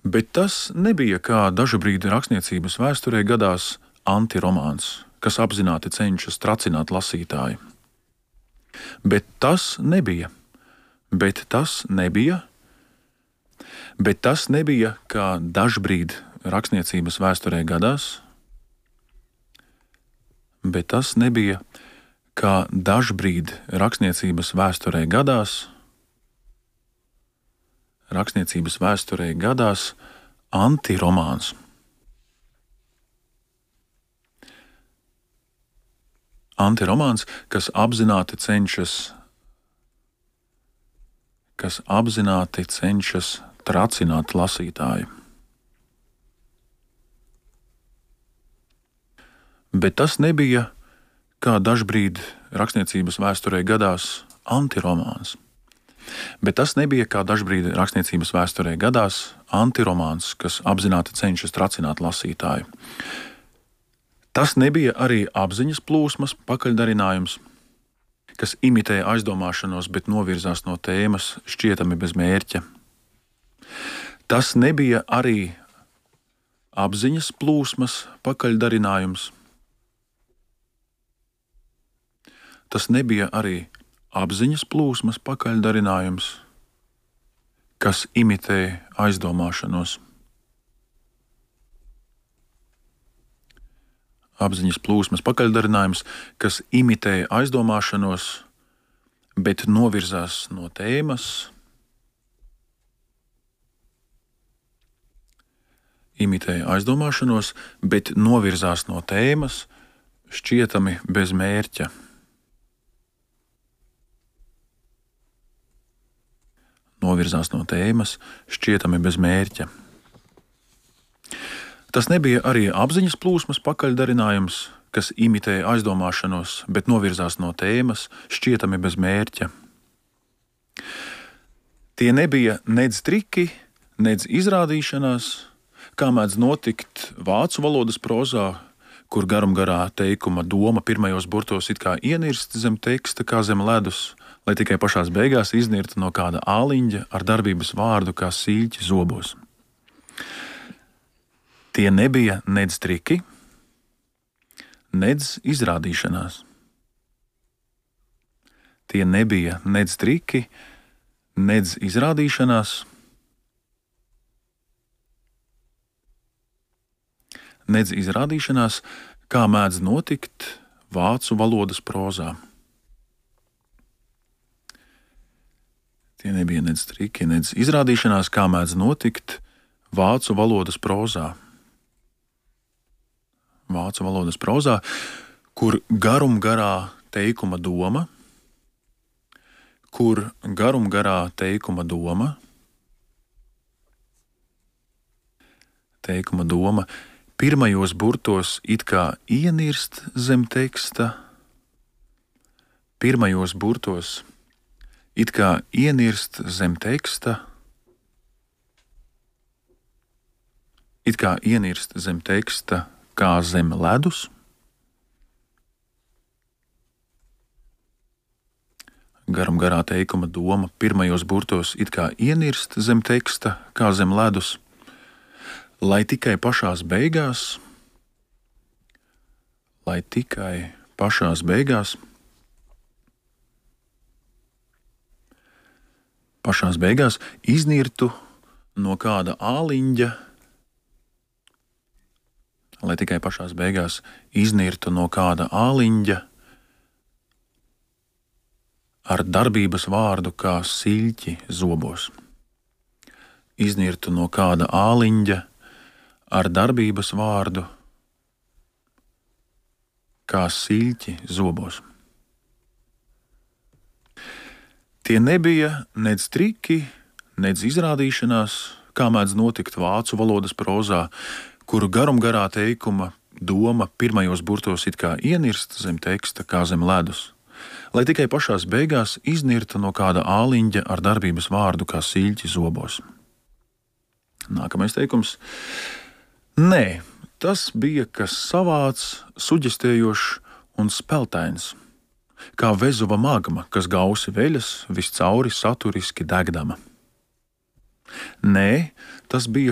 Bet tas nebija, kā dažu brīdi rakstniecības vēsturē gadās, antiromāns, kas apzināti cenšas tracināt lasītāju. Bet tas nebija, kā dažbrīd rakstniecības vēsturē gadās, bet tas nebija, kā dažbrīd rakstniecības vēsturē gadās, rakstniecības vēsturē gadās antiromāns. Antiromāns, kas apzināti cenšas tracināt lasītāju. Bet tas nebija, kā dažbrīd rakstniecības vēsturē gadās, antiromāns. Bet tas nebija, kā dažbrīd rakstniecības vēsturē gadās, antiromāns, kas apzināti cenšas tracināt lasītāju. Tas nebija arī apziņas plūsmas pakaļdarinājums, kas imitē aizdomāšanos, bet novirzās no tēmas šķietami bez mērķa. Tas nebija arī apziņas plūsmas pakaļdarinājums. Tas nebija arī apziņas plūsmas pakaļdarinājums, kas imitē aizdomāšanos. Apziņas plūsmas pakaļdarinājums, kas imitē aizdomāšanos, bet novirzās no tēmas. Imitē aizdomāšanos, bet novirzās no tēmas, šķietami bez mērķa. Novirzās no tēmas, šķietami bez mērķa. Tas nebija arī apziņas plūsmas pakaļdarinājums, kas imitē aizdomāšanos, bet novirzās no tēmas, šķietami bez mērķa. Tie nebija nedz triki, nedz izrādīšanās, kā mēdz notikt vācu valodas prozā, kur garumgarā teikuma doma pirmajos burtos it kā ienirst zem teksta kā zem ledus, lai tikai pašās beigās iznirtu no kāda āliņģa ar darbības vārdu kā siļķi zobos. Tie nebija nedz triki, nedz izrādīšanās. Tie nebija nedz triki, nedz izrādīšanās, kā mēdz notikt vācu valodas prozā. Tie nebija nedz triki, nedz izrādīšanās, kā mēdz notikt vācu valodas prozā. Vācu valodas prozā, kur garumgarā teikuma doma, teikuma doma pirmajos burtos it kā ienirst zem teksta, kā zem ledus, garumgarā teikuma doma pirmajos burtos it kā ienirst zem teksta, kā zem ledus, lai tikai pašās beigās iznirtu no kāda āliņģa, ar darbības vārdu kā siļķi zobos. Iznirtu no kāda āliņģa ar darbības vārdu kā siļķi zobos. Tie nebija nedz triki, nedz izrādīšanās, kā mēdz notikt vācu valodas prozā, kuru garumgarā teikuma doma pirmajos burtos it kā ienirst zem teksta kā zem ledus, lai tikai pašās beigās iznirta no kāda āliņģa ar darbības vārdu kā siļķi zobos. Nākamais teikums. Nē, tas bija kas savāds, suģestējošs un speltains, kā Vezuva magma, kas gausi veļas viscauri saturiski degdama. Nē, tas bija